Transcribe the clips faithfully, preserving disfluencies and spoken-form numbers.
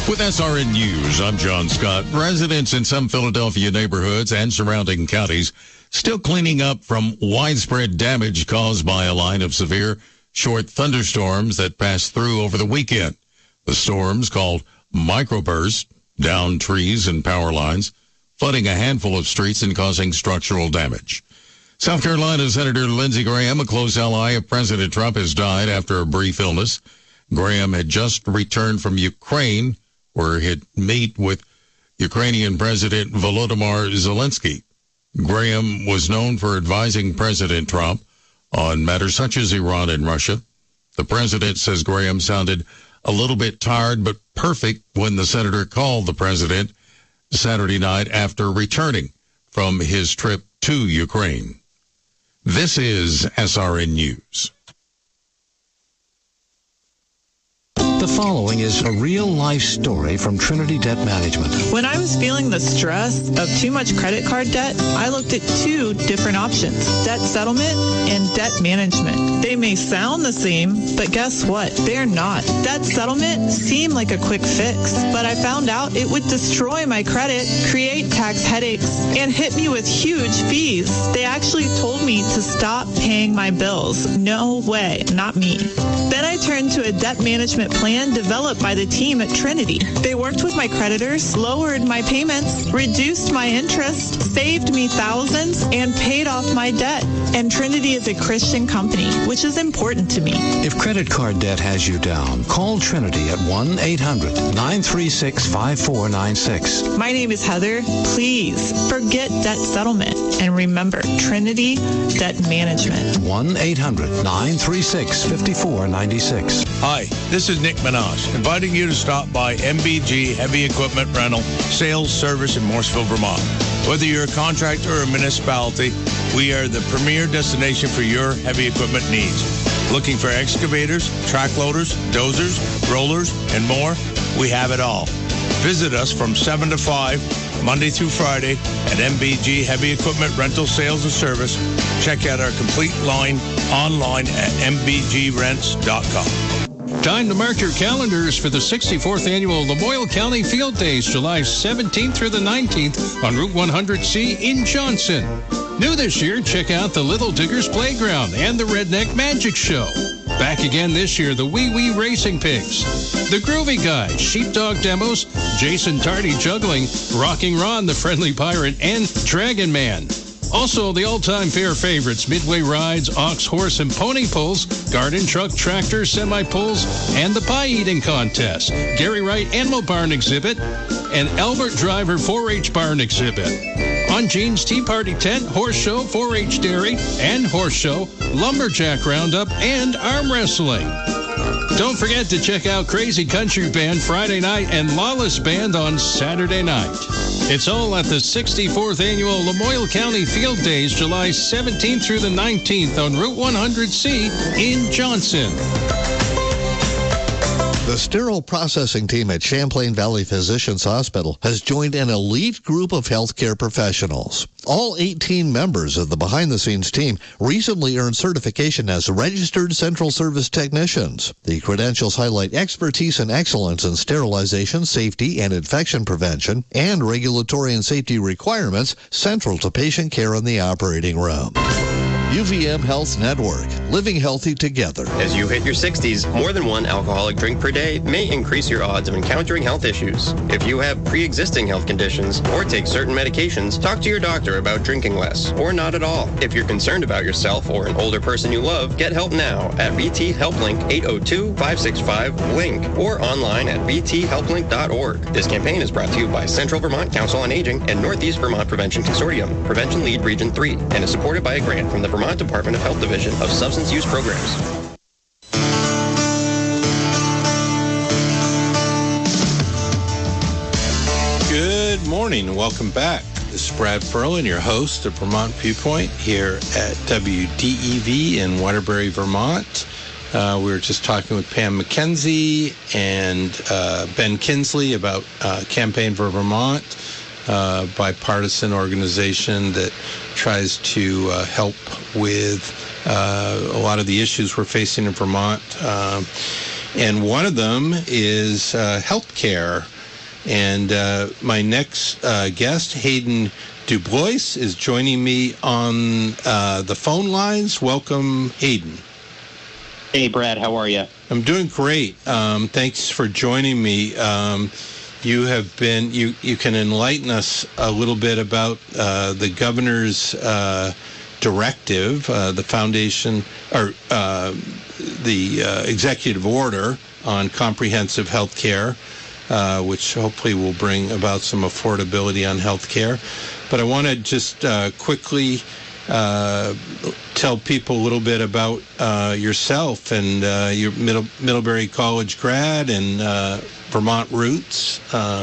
With S R N News, I'm John Scott. Residents in some Philadelphia neighborhoods and surrounding counties still cleaning up from widespread damage caused by a line of severe short thunderstorms that passed through over the weekend. The storms, called microbursts, downed trees and power lines, flooding a handful of streets and causing structural damage. South Carolina Senator Lindsey Graham, a close ally of President Trump, has died after a brief illness. Graham had just returned from Ukraine, where he'd meet with Ukrainian President Volodymyr Zelensky. Graham was known for advising President Trump on matters such as Iran and Russia. The president says Graham sounded a little bit tired but perfect when the senator called the president Saturday night after returning from his trip to Ukraine. This is S R N News. The following is a real-life story from Trinity Debt Management. When I was feeling the stress of too much credit card debt, I looked at two different options, debt settlement and debt management. They may sound the same, but guess what? They're not. Debt settlement seemed like a quick fix, but I found out it would destroy my credit, create tax headaches, and hit me with huge fees. They actually told me to stop paying my bills. No way, not me. Then I turned to a debt management plan developed by the team at Trinity. They worked with my creditors, lowered my payments, reduced my interest, saved me thousands, and paid off my debt. And Trinity is a Christian company, which is important to me. If credit card debt has you down, call Trinity at one eight hundred nine three six five four nine six. My name is Heather. Please forget debt settlement and remember Trinity Debt Management. one eight hundred nine three six five four nine six. Hi, this is Nick Minaj, inviting you to stop by M B G Heavy Equipment Rental Sales Service in Morrisville, Vermont. Whether you're a contractor or a municipality, we are the premier destination for your heavy equipment needs. Looking for excavators, track loaders, dozers, rollers, and more? We have it all. Visit us from seven to five, Monday through Friday, at M B G Heavy Equipment Rental Sales and Service. Check out our complete line online at m b g rents dot com. Time to mark your calendars for the sixty-fourth Annual Lamoille County Field Days, July seventeenth through the nineteenth on Route one hundred C in Johnson. New this year, check out the Little Diggers Playground and the Redneck Magic Show. Back again this year, the Wee Wee Racing Pigs, the Groovy Guys, Sheepdog Demos, Jason Tardy Juggling, Rocking Ron, the Friendly Pirate, and Dragon Man. Also, the all-time fair favorites, Midway Rides, Ox, Horse, and Pony Pulls, Garden Truck, Tractor, Semi-Pulls, and the Pie Eating Contest, Gary Wright Animal Barn Exhibit, and Albert Driver four H Barn Exhibit. On Gene's Tea Party Tent, Horse Show, four H Dairy, and Horse Show, Lumberjack Roundup, and Arm Wrestling. Don't forget to check out Crazy Country Band Friday night and Lawless Band on Saturday night. It's all at the sixty-fourth Annual Lamoille County Field Days, July seventeenth through the nineteenth on Route one hundred C in Johnson. The sterile processing team at Champlain Valley Physicians Hospital has joined an elite group of healthcare professionals. All eighteen members of the behind-the-scenes team recently earned certification as registered central service technicians. The credentials highlight expertise and excellence in sterilization, safety, and infection prevention, and regulatory and safety requirements central to patient care in the operating room. U V M Health Network, living healthy together. As you hit your sixties, more than one alcoholic drink per day may increase your odds of encountering health issues. If you have pre-existing health conditions or take certain medications, talk to your doctor about drinking less or not at all. If you're concerned about yourself or an older person you love, get help now at V T HelpLink eight oh two, five six five, LINK or online at v t help link dot org. This campaign is brought to you by Central Vermont Council on Aging and Northeast Vermont Prevention Consortium, Prevention Lead Region three, and is supported by a grant from the Vermont Department of Health Division of Substance Use Programs. Good morning and welcome back. This is Brad Ferlin, your host of Vermont Viewpoint here at W D E V in Waterbury, Vermont. Uh, we were just talking with Pam McKenzie and uh, Ben Kinsley about uh, Campaign for Vermont, uh, bipartisan organization that tries to uh, help with uh, a lot of the issues we're facing in Vermont. Uh, and one of them is uh, health care. And uh, my next uh, guest, Hayden Dubois, is joining me on uh, the phone lines. Welcome, Hayden. Hey, Brad. How are you? I'm doing great. Um, thanks for joining me. Um, you have been, you, you can enlighten us a little bit about uh, the governor's uh, directive, uh, the foundation, or uh, the uh, executive order on comprehensive health care, uh, which hopefully will bring about some affordability on health care. But I want to just uh, quickly uh, tell people a little bit about uh, yourself and uh, your Middle, Middlebury College grad and uh, Vermont roots. Uh,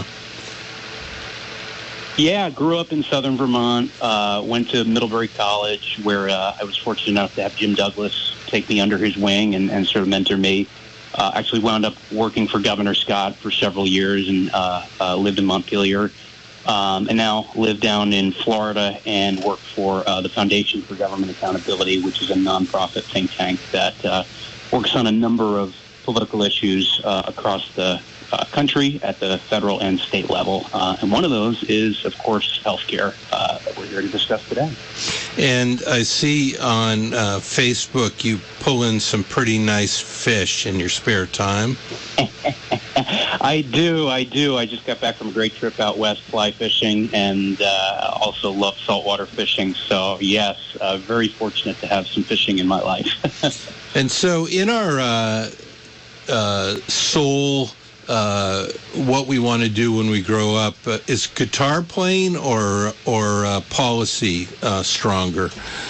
yeah, grew up in southern Vermont, uh, went to Middlebury College, where uh, I was fortunate enough to have Jim Douglas take me under his wing and, and sort of mentor me. Uh, actually wound up working for Governor Scott for several years and uh, uh, lived in Montpelier. Um, and now live down in Florida and work for uh, the Foundation for Government Accountability, which is a nonprofit think tank that uh, works on a number of political issues uh, across the uh, country at the federal and state level. Uh, and one of those is, of course, healthcare uh, that we're here to discuss today. And I see on uh, Facebook you pull in some pretty nice fish in your spare time. I do, I do. I just got back from a great trip out west fly fishing and uh, also love saltwater fishing. So, yes, uh, very fortunate to have some fishing in my life. And so in our uh, uh, soul, uh, what we want to do when we grow up, uh, is guitar playing or, or uh, policy uh, stronger?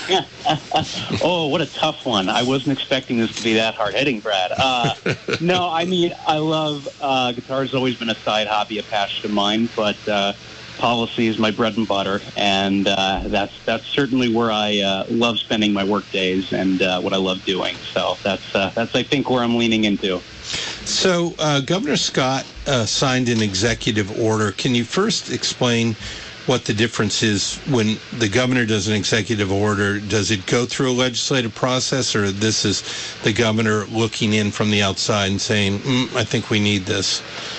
Oh, what a tough one. I wasn't expecting this to be that hard-hitting, Brad. Uh, no, I mean, I love, uh, guitar's always been a side hobby, a passion of mine, but uh, policy is my bread and butter, and uh, that's that's certainly where I uh, love spending my work days and uh, what I love doing. So that's, uh, that's I think, where I'm leaning into. So uh, Governor Scott uh, signed an executive order. Can you first explain what the difference is when the governor does an executive order? Does it go through a legislative process, or this is the governor looking in from the outside and saying, mm, I think we need this?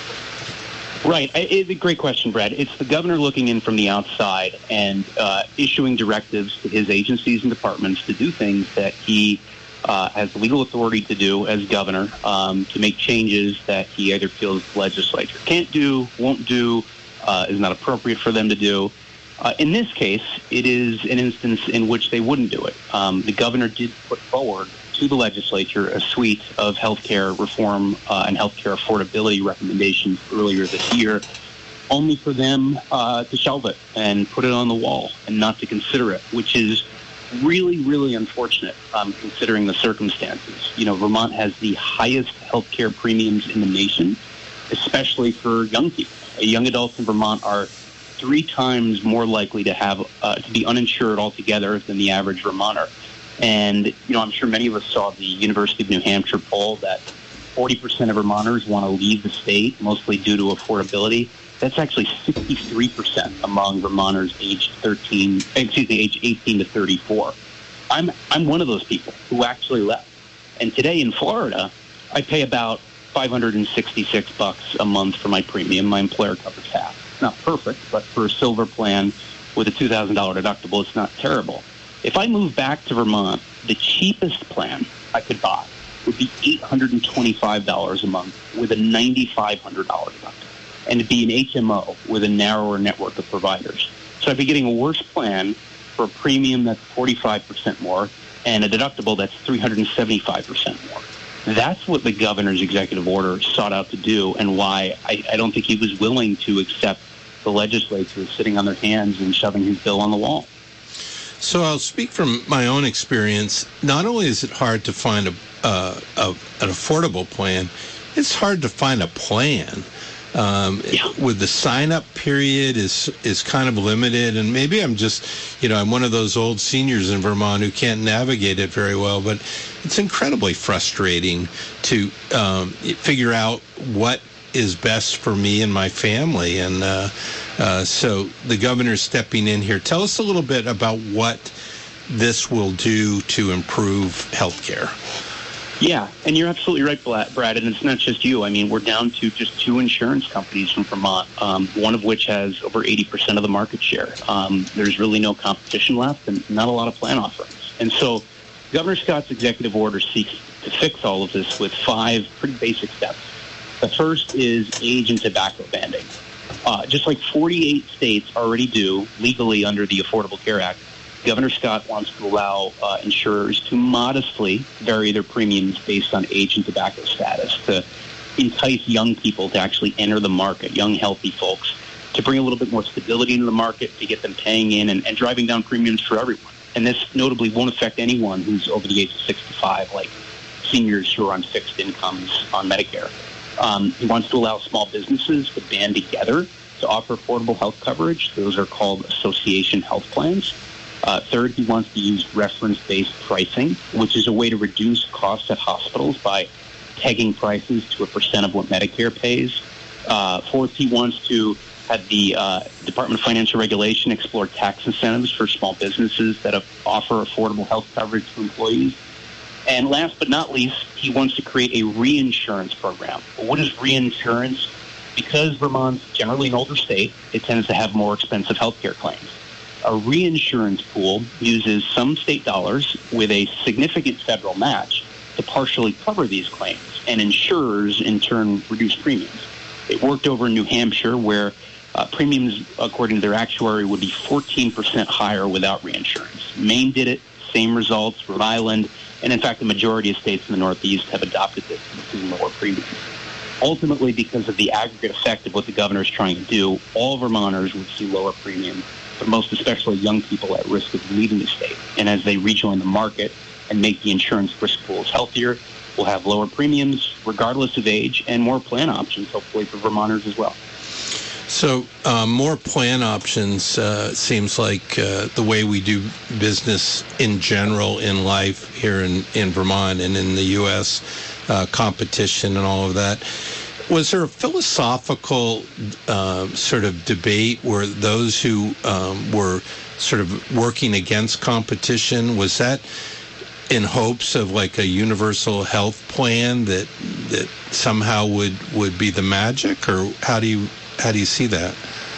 Right. It's a great question, Brad. It's the governor looking in from the outside and uh, issuing directives to his agencies and departments to do things that he uh, has legal authority to do as governor, um, to make changes that he either feels the legislature can't do, won't do, Uh, is not appropriate for them to do. Uh, in this case, it is an instance in which they wouldn't do it. Um, the governor did put forward to the legislature a suite of healthcare reform uh, and healthcare affordability recommendations earlier this year, only for them uh, to shelve it and put it on the wall and not to consider it, which is really, really unfortunate um, considering the circumstances. You know, Vermont has the highest healthcare premiums in the nation, especially for young people. Young adults in Vermont are three times more likely to have uh, to be uninsured altogether than the average Vermonter. And, you know, I'm sure many of us saw the University of New Hampshire poll that forty percent of Vermonters want to leave the state, mostly due to affordability. That's actually sixty-three percent among Vermonters aged thirteen, excuse me, age eighteen to thirty-four. I'm I'm one of those people who actually left. And today in Florida, I pay about five hundred sixty-six bucks a month for my premium. My employer covers half. It's not perfect, but for a silver plan with a two thousand dollars deductible, it's not terrible. If I move back to Vermont, the cheapest plan I could buy would be eight hundred twenty-five dollars a month with a nine thousand five hundred dollars deductible, and it'd be an H M O with a narrower network of providers. So I'd be getting a worse plan for a premium that's forty-five percent more and a deductible that's three hundred seventy-five percent more. That's what the governor's executive order sought out to do, and why I, I don't think he was willing to accept the legislature sitting on their hands and shoving his bill on the wall. So I'll speak from my own experience. Not only is it hard to find a, uh, a an affordable plan, it's hard to find a plan. Um, yeah. With the sign-up period is is kind of limited, and maybe I'm just, you know, I'm one of those old seniors in Vermont who can't navigate it very well, but it's incredibly frustrating to um, figure out what is best for me and my family. And uh, uh, so the governor's stepping in here. Tell us a little bit about what this will do to improve health care. Yeah, and you're absolutely right, Brad, and it's not just you. I mean, we're down to just two insurance companies from Vermont, um, one of which has over eighty percent of the market share. Um, there's really no competition left and not a lot of plan offerings. And so Governor Scott's executive order seeks to fix all of this with five pretty basic steps. The first is age and tobacco banding. Uh, just like forty-eight states already do legally under the Affordable Care Act, Governor Scott wants to allow uh, insurers to modestly vary their premiums based on age and tobacco status to entice young people to actually enter the market, young, healthy folks, to bring a little bit more stability into the market, to get them paying in and, and driving down premiums for everyone. And this notably won't affect anyone who's over the age of sixty-five, like seniors who are on fixed incomes on Medicare. Um, he wants to allow small businesses to band together to offer affordable health coverage. Those are called association health plans. Uh, third, he wants to use reference-based pricing, which is a way to reduce costs at hospitals by tagging prices to a percent of what Medicare pays. Uh, fourth, he wants to have the uh, Department of Financial Regulation explore tax incentives for small businesses that offer affordable health coverage to employees. And last but not least, he wants to create a reinsurance program. What is reinsurance? Because Vermont's generally an older state, it tends to have more expensive health care claims. A reinsurance pool uses some state dollars with a significant federal match to partially cover these claims, and insurers, in turn, reduce premiums. It worked over in New Hampshire, where uh, premiums, according to their actuary, would be fourteen percent higher without reinsurance. Maine did it, same results, Rhode Island, and in fact, the majority of states in the Northeast have adopted this and seen lower premiums. Ultimately, because of the aggregate effect of what the governor is trying to do, all Vermonters would see lower premiums, but most especially young people at risk of leaving the state. And as they rejoin the market and make the insurance risk pools healthier, we'll have lower premiums regardless of age and more plan options, hopefully, for Vermonters as well. So uh, more plan options uh, seems like uh, the way we do business in general in life here in, in Vermont and in the U S, uh, competition and all of that. Was there a philosophical uh, sort of debate where those who um, were sort of working against competition, was that in hopes of like a universal health plan that that somehow would, would be the magic, or how do you how do you see that?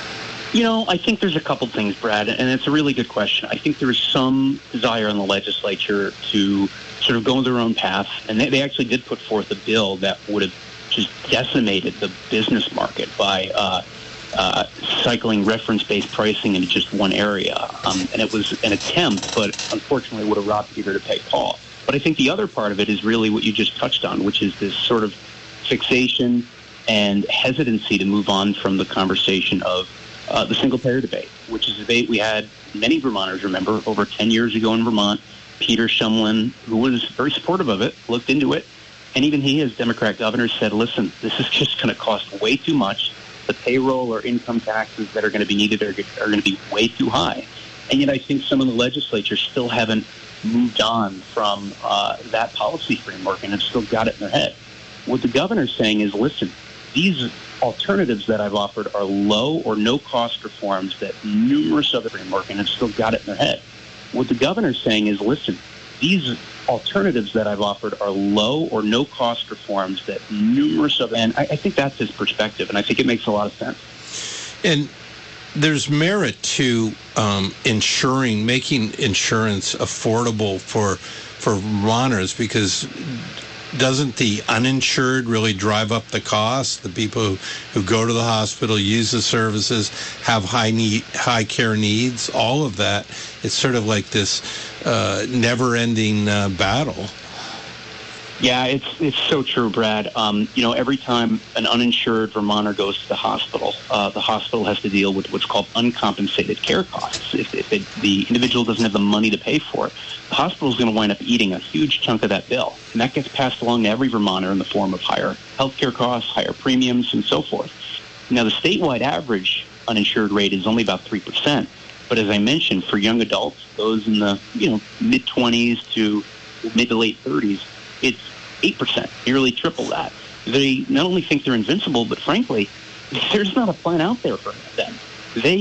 You know, I think there's a couple things, Brad, and it's a really good question. I think there is some desire in the legislature to sort of go their own path, and they, they actually did put forth a bill that would have just decimated the business market by uh, uh, cycling reference-based pricing into just one area. Um, and it was an attempt, but unfortunately would have robbed Peter to pay Paul. But I think the other part of it is really what you just touched on, which is this sort of fixation and hesitancy to move on from the conversation of uh, the single-payer debate, which is a debate we had, many Vermonters remember, over ten years ago in Vermont. Peter Shumlin, who was very supportive of it, looked into it, and even he, as Democrat governor, said, listen, this is just going to cost way too much. The payroll or income taxes that are going to be needed are, are going to be way too high. And yet I think some of the legislature still haven't moved on from uh, that policy framework and have still got it in their head. What the governor's saying is, listen, these alternatives that I've offered are low or no-cost reforms that numerous other framework and have still got it in their head. What the governor's saying is, listen, these alternatives that I've offered are low or no-cost reforms that numerous of, and I, I think that's his perspective, and I think it makes a lot of sense. And there's merit to um, insuring, making insurance affordable for for Vermonters, because doesn't the uninsured really drive up the cost? The people who, who go to the hospital, use the services, have high need, high care needs, all of that. It's sort of like this uh, never-ending uh, battle. Yeah, it's it's so true, Brad. Um, you know, every time an uninsured Vermonter goes to the hospital, uh, the hospital has to deal with what's called uncompensated care costs. If, if it, the individual doesn't have the money to pay for it, the hospital is going to wind up eating a huge chunk of that bill. And that gets passed along to every Vermonter in the form of higher healthcare costs, higher premiums, and so forth. Now, the statewide average uninsured rate is only about three percent. But as I mentioned, for young adults, those in the you know mid-twenties to mid to late thirties, it's eight percent, nearly triple that. They not only think they're invincible, but frankly, there's not a plan out there for them. They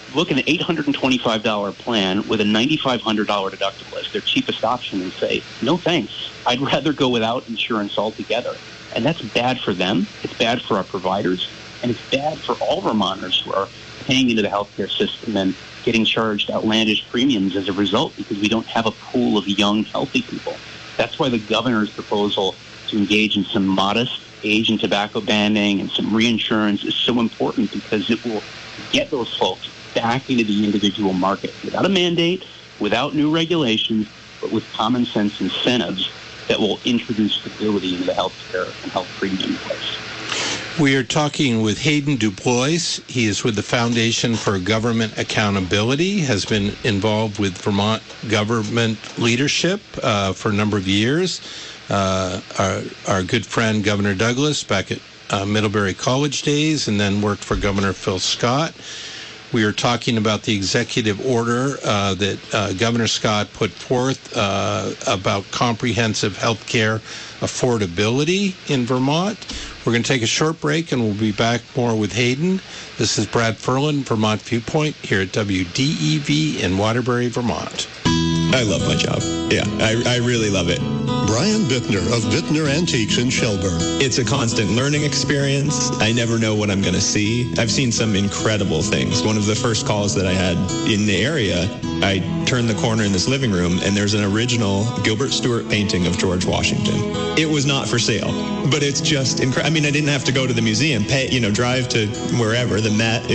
look at an eight hundred twenty-five dollars plan with a nine thousand five hundred dollars deductible as their cheapest option and say, no thanks, I'd rather go without insurance altogether. And that's bad for them, it's bad for our providers, and it's bad for all Vermonters who are paying into the healthcare system and getting charged outlandish premiums as a result because we don't have a pool of young, healthy people. That's why the governor's proposal to engage in some modest age and tobacco banning and some reinsurance is so important, because it will get those folks back into the individual market without a mandate, without new regulations, but with common sense incentives that will introduce stability into the healthcare and health premium place. We are talking with Hayden Dubois. He is with the Foundation for Government Accountability, has been involved with Vermont government leadership uh, for a number of years. Uh, our, our good friend Governor Douglas back at uh, Middlebury College days, and then worked for Governor Phil Scott. We are talking about the executive order uh, that uh, Governor Scott put forth uh, about comprehensive health care affordability in Vermont. We're going to take a short break, and we'll be back more with Hayden. This is Brad Ferlin, Vermont Viewpoint, here at W D E V in Waterbury, Vermont. I love my job. Yeah, I, I really love it. Brian Bittner of Bittner Antiques in Shelburne. It's a constant learning experience. I never know what I'm going to see. I've seen some incredible things. One of the first calls that I had in the area, I turned the corner in this living room, and there's an original Gilbert Stuart painting of George Washington. It was not for sale, but it's just incredible. I mean, I didn't have to go to the museum, pay, you know, drive to wherever, the Met.